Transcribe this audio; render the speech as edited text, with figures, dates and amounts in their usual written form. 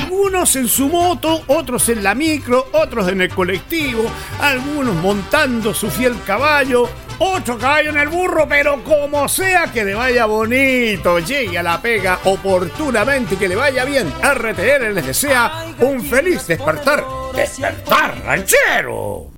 Algunos en su moto, otros en la micro, otros en el colectivo, algunos montando su fiel caballo, otro caballo en el burro, pero como sea que le vaya bonito, llegue a la pega oportunamente y que le vaya bien. RTR les desea un feliz despertar. ¡Despertar ranchero!